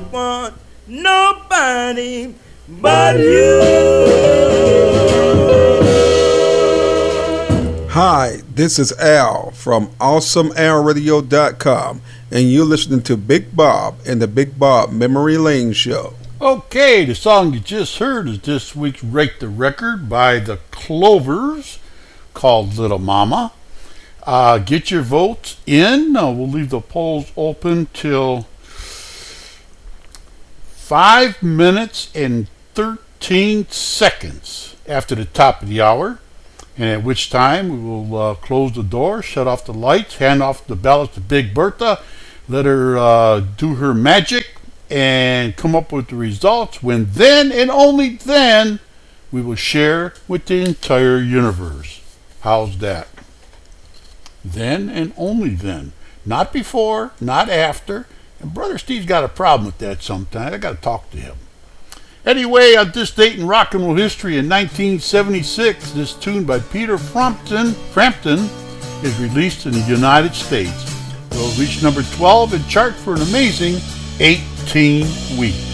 want nobody but you. Hi, this is Al from AwesomeAlRadio.com, and you're listening to Big Bob and the Big Bob Memory Lane Show. Okay, the song you just heard is this week's Rate the Record by the Clovers, called Little Mama. Get your votes in. We'll leave the polls open till 5 minutes and 13 seconds after the top of the hour, and at which time we will close the door, shut off the lights, hand off the ballots to Big Bertha, let her do her magic, and come up with the results, when then and only then we will share with the entire universe. How's that? Then and only then. Not before, not after. And Brother Steve's got a problem with that sometimes. I got to talk to him. Anyway, on this date in rock and roll history in 1976, this tune by Peter Frampton is released in the United States. It will reach number 12 and chart for an amazing 18 weeks.